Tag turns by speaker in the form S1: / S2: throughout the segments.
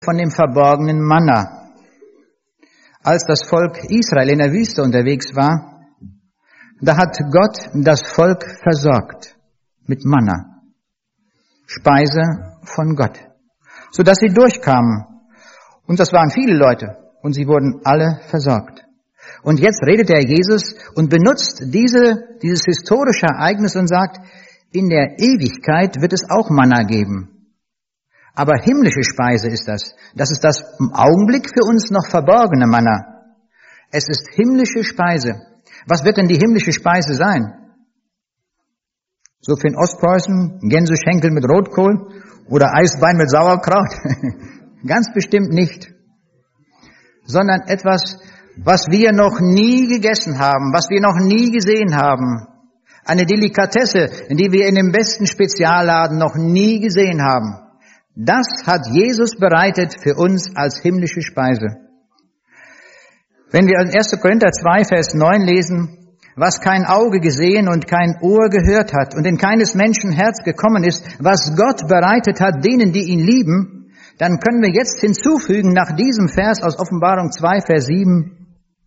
S1: von dem verborgenen Manna. Als das Volk Israel in der Wüste unterwegs war, da hat Gott das Volk versorgt mit Manna, Speise von Gott, sodass sie durchkamen. Und das waren viele Leute und sie wurden alle versorgt. Und jetzt redet der Jesus und benutzt dieses historische Ereignis und sagt, in der Ewigkeit wird es auch Manna geben. Aber himmlische Speise ist das. Das ist das im Augenblick für uns noch verborgene Manna. Es ist himmlische Speise. Was wird denn die himmlische Speise sein? So für in Ostpreußen Gänseschenkel mit Rotkohl oder Eisbein mit Sauerkraut? Ganz bestimmt nicht. Sondern etwas, was wir noch nie gegessen haben, was wir noch nie gesehen haben. Eine Delikatesse, die wir in dem besten Spezialladen noch nie gesehen haben. Das hat Jesus bereitet für uns als himmlische Speise. Wenn wir in 1. Korinther 2, Vers 9 lesen, was kein Auge gesehen und kein Ohr gehört hat und in keines Menschen Herz gekommen ist, was Gott bereitet hat denen, die ihn lieben, dann können wir jetzt hinzufügen nach diesem Vers aus Offenbarung 2, Vers 7,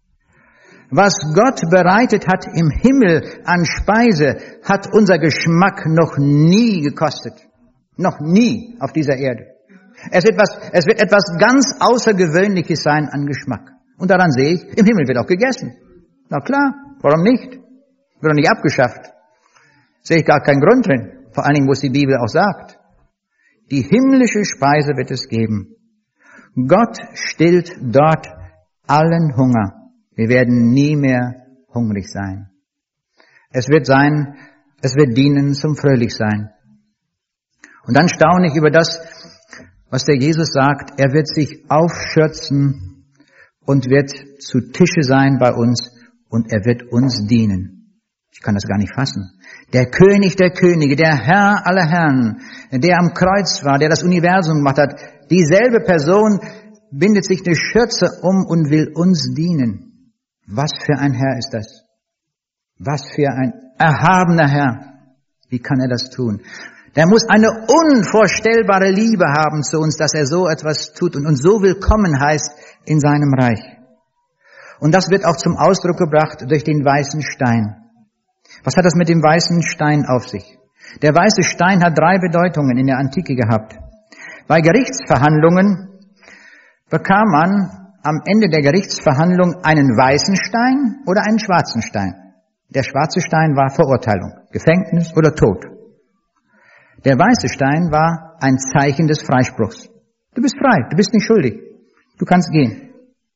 S1: was Gott bereitet hat im Himmel an Speise, hat unser Geschmack noch nie gekostet. Noch nie auf dieser Erde. Es wird etwas ganz Außergewöhnliches sein an Geschmack. Und daran sehe ich, im Himmel wird auch gegessen. Na klar, warum nicht? Wird doch nicht abgeschafft. Sehe ich gar keinen Grund drin. Vor allen Dingen, wo es die Bibel auch sagt. Die himmlische Speise wird es geben. Gott stillt dort allen Hunger. Wir werden nie mehr hungrig sein. Es wird dienen zum Fröhlichsein. Und dann staune ich über das, was der Jesus sagt. Er wird sich aufschürzen und wird zu Tische sein bei uns und er wird uns dienen. Ich kann das gar nicht fassen. Der König der Könige, der Herr aller Herren, der am Kreuz war, der das Universum gemacht hat, dieselbe Person bindet sich eine Schürze um und will uns dienen. Was für ein Herr ist das? Was für ein erhabener Herr. Wie kann er das tun? Der muss eine unvorstellbare Liebe haben zu uns, dass er so etwas tut und uns so willkommen heißt in seinem Reich. Und das wird auch zum Ausdruck gebracht durch den weißen Stein. Was hat das mit dem weißen Stein auf sich? Der weiße Stein hat 3 Bedeutungen in der Antike gehabt. Bei Gerichtsverhandlungen bekam man am Ende der Gerichtsverhandlung einen weißen Stein oder einen schwarzen Stein. Der schwarze Stein war Verurteilung, Gefängnis oder Tod. Der weiße Stein war ein Zeichen des Freispruchs. Du bist frei, du bist nicht schuldig, du kannst gehen.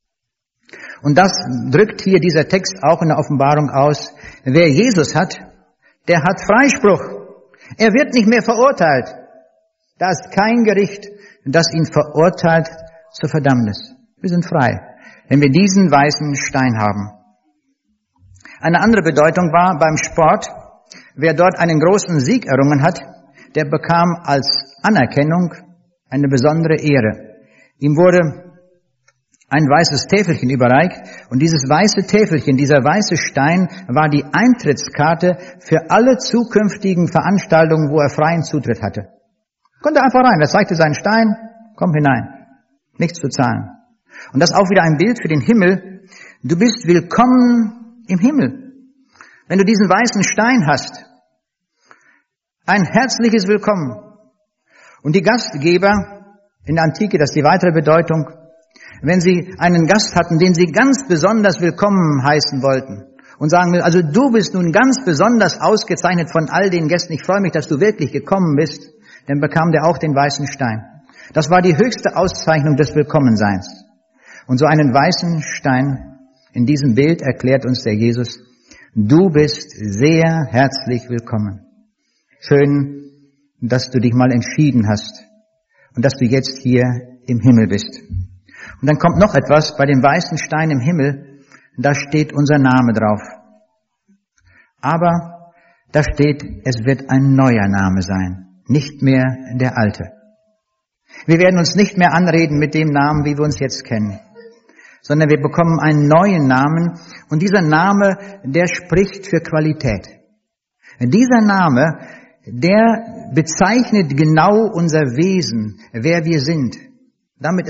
S1: Und das drückt hier dieser Text auch in der Offenbarung aus. Wer Jesus hat, der hat Freispruch. Er wird nicht mehr verurteilt. Da ist kein Gericht, das ihn verurteilt zur Verdammnis. Wir sind frei, wenn wir diesen weißen Stein haben. Eine andere Bedeutung war beim Sport, wer dort einen großen Sieg errungen hat, der bekam als Anerkennung eine besondere Ehre. Ihm wurde ein weißes Täfelchen überreicht und dieses weiße Täfelchen, dieser weiße Stein war die Eintrittskarte für alle zukünftigen Veranstaltungen, wo er freien Zutritt hatte. Konnte einfach rein, er zeigte seinen Stein, komm hinein, nichts zu zahlen. Und das ist auch wieder ein Bild für den Himmel. Du bist willkommen im Himmel. Wenn du diesen weißen Stein hast, ein herzliches Willkommen. Und die Gastgeber in der Antike, das ist die weitere Bedeutung, wenn sie einen Gast hatten, den sie ganz besonders willkommen heißen wollten und sagen will, also du bist nun ganz besonders ausgezeichnet von all den Gästen, ich freue mich, dass du wirklich gekommen bist, dann bekam der auch den weißen Stein. Das war die höchste Auszeichnung des Willkommenseins. Und so einen weißen Stein in diesem Bild erklärt uns der Jesus, du bist sehr herzlich willkommen. Schön, dass du dich mal entschieden hast und dass du jetzt hier im Himmel bist. Und dann kommt noch etwas bei dem weißen Stein im Himmel, da steht unser Name drauf. Aber da steht, es wird ein neuer Name sein, nicht mehr der alte. Wir werden uns nicht mehr anreden mit dem Namen, wie wir uns jetzt kennen, sondern wir bekommen einen neuen Namen und dieser Name, der spricht für Qualität. Dieser Name, der bezeichnet genau unser Wesen, wer wir sind. Damit